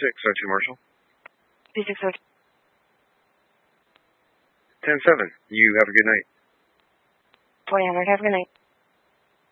R2 Marshall. P602. 10-7. You have a good night. 2000. Have a good night.